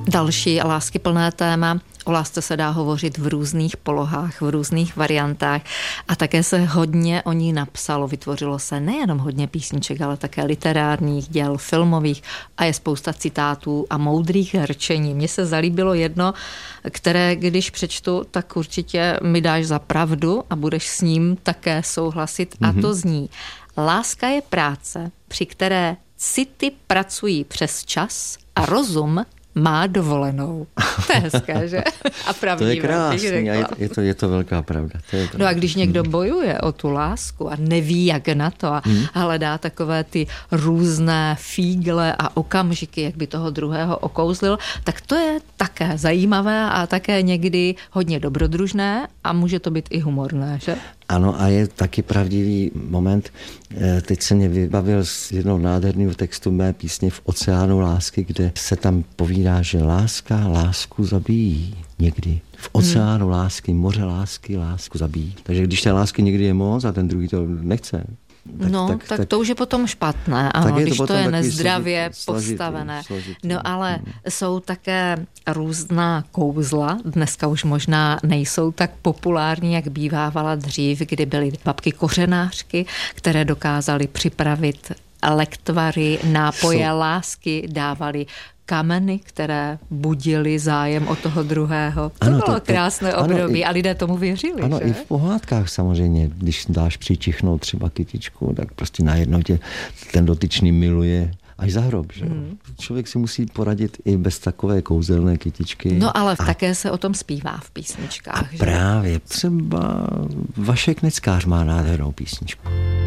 Další láskyplné téma. O lásce se dá hovořit v různých polohách, v různých variantách a také se hodně o ní napsalo. Vytvořilo se nejenom hodně písniček, ale také literárních děl, filmových a je spousta citátů a moudrých rčení. Mně se zalíbilo jedno, které když přečtu, tak určitě mi dáš za pravdu a budeš s ním také souhlasit a to zní: láska je práce, při které city pracují přes čas a rozum má dovolenou. To je hezké, že? A pravdivé. To je krásný a je to velká pravda. No a když někdo bojuje o tu lásku a neví, jak na to a hledá takové ty různé fígle a okamžiky, jak by toho druhého okouzlil, tak to je také zajímavé a také někdy hodně dobrodružné a může to být i humorné, že? Ano, a je taky pravdivý moment. Teď se mě vybavil z jednoho nádherného textu mé písně V oceánu lásky, kde se tam povídá, že láska lásku zabíjí někdy. V oceánu lásky, moře lásky, lásku zabíjí. Takže když té lásky někdy je moc a ten druhý to nechce, tak to už je potom špatné, ano, když to je nezdravě postavené. No ale jsou také různá kouzla, dneska už možná nejsou tak populární, jak bývávala dřív, kdy byly babky kořenářky, které dokázaly připravit lektvary, nápoje lásky, dávali kameny, které budily zájem o toho druhého. To bylo krásné období a lidé tomu věřili. Ano, že? i v pohádkách samozřejmě, když dáš přičichnout třeba kytičku, tak prostě najednou tě ten dotyčný miluje až za hrob. Že? Člověk si musí poradit i bez takové kouzelné kytičky. No ale také se o tom zpívá v písničkách. A právě třeba Vašek Neckář má nádhernou písničku.